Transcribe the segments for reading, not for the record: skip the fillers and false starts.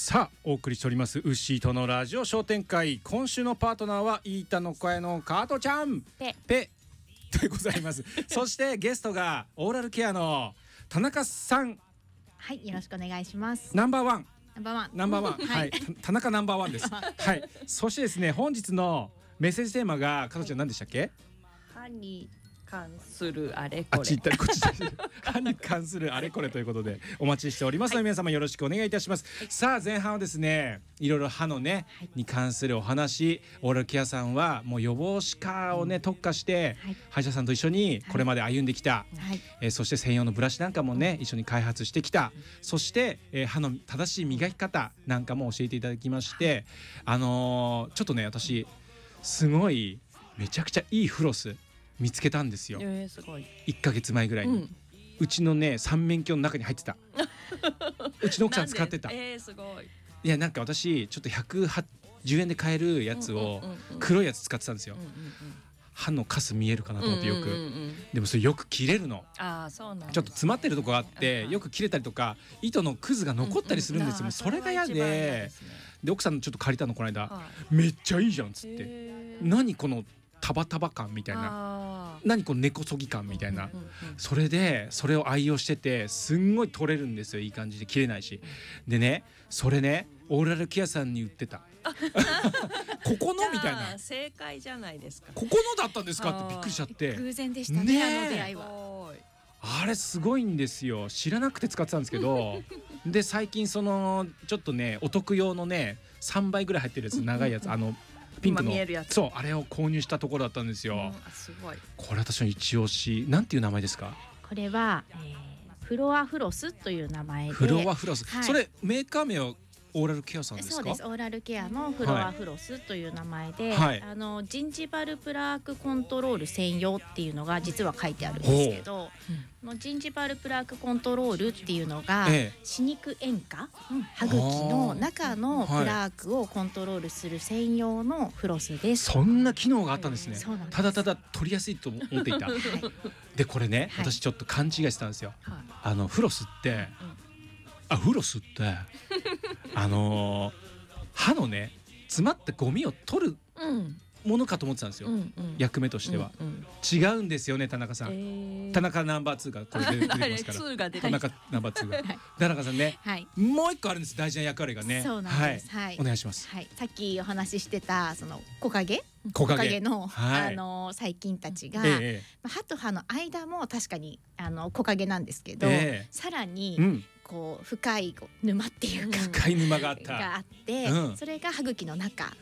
さあお送りしておりますウッシーとのラジオ商店会、今週のパートナーはイータの声のカートちゃんペでございますそしてゲストがオーラルケアの田中さん。 はい、よろしくお願いします。 ナンバーワンはい、 田中ナンバーワンですはい。そしてですね、本日のメッセージテーマが加藤ちゃん何でしたっけ？ 歯に関するあれこれ。 こっち歯に関するあれこれということでお待ちしておりますので、皆様よろしくお願いいたします。さあ前半はですね、いろいろ歯のね、に関するお話、オーラルケアさんはもう予防歯科をね特化して、歯医者さんと一緒にこれまで歩んできた、そして専用のブラシなんかもね一緒に開発してきた、そして、歯の正しい磨き方なんかも教えていただきまして、ちょっとね私すごいめちゃくちゃいいフロス見つけたんですよ、 すごい。 1ヶ月前ぐらいに、うちのね三面鏡の中に入ってたうちの奥さん使ってた。 すごい。 いやなんか私ちょっと110円で買えるやつを黒いやつ使ってたんですよ。歯のカス見えるかなと思ってよく、でもそれよく切れるの。 そうなんです。 ちょっと詰まってるとこがあってよく切れたりとか、糸のクズが残ったりするんですよ。それが嫌で、奥さんのちょっと借りたのこの間、めっちゃいいじゃんっつって、何このタバタバ感みたいな、何この根こそぎ感みたいな、それを愛用しててすんごい取れるんですよ。いい感じで切れないし。でね、それねオーラルケアさんに売ってたここのみたいな、 正解じゃないですか。 ここのだったんですかってびっくりしちゃって。 偶然でしたね、あの出会いは。 あれすごいんですよ。知らなくて使ってたんですけどで最近そのちょっとねお得用のね3倍ぐらい入ってるやつ、長いやつ、ピンクのそう、あれを購入したところだったんですよ。 すごい。 これ私の一押し。なんていう名前ですか？ これは、フロアフロスという名前で。 フロアフロス、それメーカー名はオーラルケアさんですか？ そうです、オーラルケアのフロアフロスという名前で、ジンジバルプラークコントロール専用っていうのが実は書いてあるんですけど、ジンジバルプラークコントロールっていうのが、歯肉塩化、歯茎の中のプラークをコントロールする専用のフロスです。 そんな機能があったんですね。ただただ取りやすいと思っていたでこれね、私ちょっと勘違いしてたんですよ。フロスってフロスって歯のね詰まったゴミを取るものかと思ってたんですよ、役目としては。違うんですよね、田中さん。田中ナンバー2がこれで出てきますから田中ナンバー2が田中さんね、もう一個あるんです、大事な役割がね。 そうなんです。 お願いします。 さっきお話ししてたその木陰の細菌たちが、歯と歯の間も確かに木陰なんですけど、さらにこう深い沼っていうか、 深い沼があって、それが歯茎の中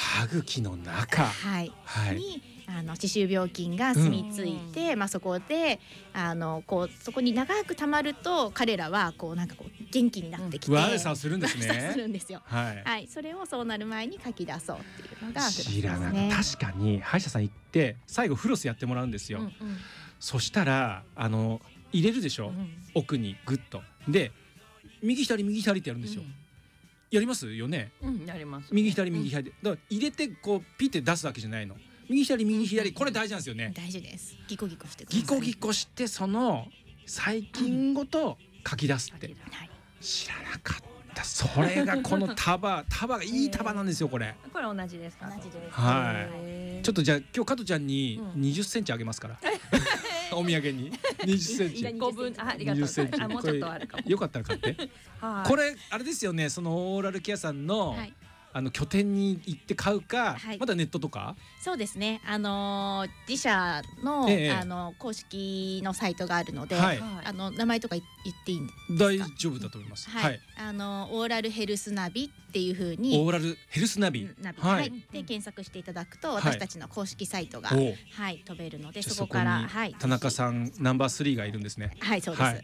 に歯周病菌が住み着いて、そこでそこに長く溜まると彼らはなんか元気になってきて悪さをするんですね。 悪さするんですよ。それをそうなる前にかき出そうっていうのが知らなかった。確かに歯医者さん行って最後フロスやってもらうんですよ。そしたら入れるでしょ、奥にグッと。で右左ってやるんですよ。やりますよね。 やります。 右左だから入れてこうピッて出すわけじゃないの。右左これ大事なんですよね。 大事です。ギコギコしてください。 ギコギコしてその細菌ごとかき出すって、知らなかった。それがこの束がいい束なんですよ。これ同じですか？ 同じです。 ちょっとじゃあ今日加藤ちゃんに20センチあげますからお土産に20センチ 5分。ありがとうございます。もうちょっとあるかも。 よかったら買ってこれあれですよね、そのオーラルケアさんの拠点に行って買うか、まだネットとか。 そうですね、自社の公式のサイトがあるので、名前とか言っていいんですか？ 大丈夫だと思います。 オーラルヘルスナビっていう風に、 オーラルヘルスナビで検索していただくと私たちの公式サイトが飛べるので、そこから田中さんナンバー3がいるんですね。 はい、そうです。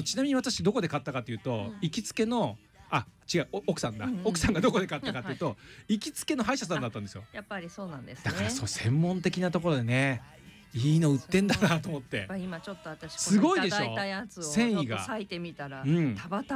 ちなみに私どこで買ったかというと、行きつけの違う、奥さんだ、奥さんがどこで買ったかというと行きつけの歯医者さんだったんですよ。 やっぱりそうなんですね。 だから専門的なところでね、いいの売ってんだなと思って。 今ちょっと私すごいでしょ、 いただいたやつを繊維が裂いてみたら、